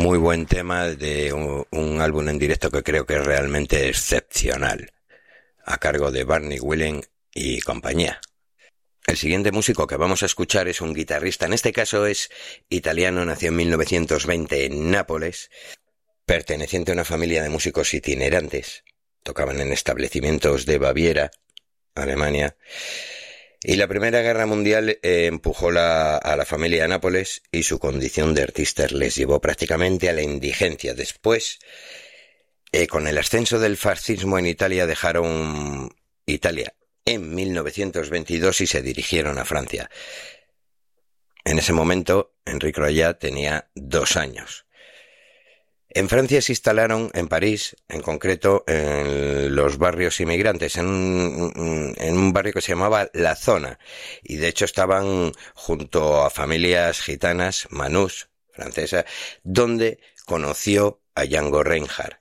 Muy buen tema de un álbum en directo que creo que es realmente excepcional, a cargo de Barney Willing y compañía. El siguiente músico que vamos a escuchar es un guitarrista, en este caso es italiano, nació en 1920 en Nápoles, perteneciente a una familia de músicos itinerantes, tocaban en establecimientos de Baviera, Alemania, y la Primera Guerra Mundial empujó a la familia a Nápoles y su condición de artistas les llevó prácticamente a la indigencia. Después, con el ascenso del fascismo en Italia, dejaron Italia en 1922 y se dirigieron a Francia. En ese momento, Enric Royat tenía 2 años. En Francia se instalaron en París, en concreto en los barrios inmigrantes, en un barrio que se llamaba La Zona, y de hecho estaban junto a familias gitanas, manús, francesa, donde conoció a Django Reinhardt.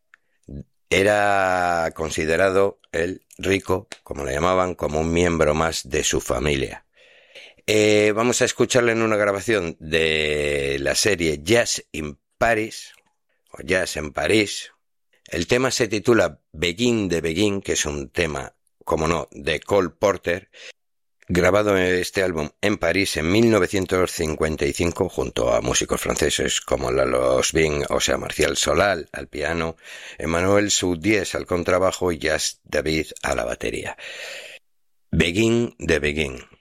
Era considerado el rico, como le llamaban, como un miembro más de su familia. Vamos a escucharle en una grabación de la serie Jazz in Paris, o Jazz en París. El tema se titula Begin de Begin, que es un tema, como no, de Cole Porter, grabado en este álbum en París en 1955 junto a músicos franceses como Lalo Svin, o sea, Martial Solal al piano, Emmanuel Soudies al contrabajo y Jas David a la batería. Begin de Begin.